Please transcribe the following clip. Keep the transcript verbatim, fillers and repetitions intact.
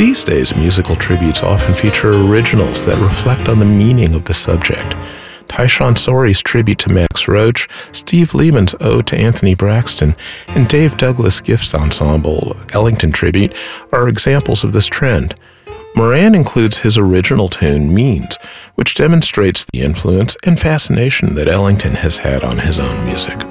These days, musical tributes often feature originals that reflect on the meaning of the subject. Tyshawn Sorey's tribute to Max Roach, Steve Lehman's ode to Anthony Braxton, and Dave Douglas Gifts Ensemble Ellington Tribute are examples of this trend. Moran includes his original tune, Means, which demonstrates the influence and fascination that Ellington has had on his own music.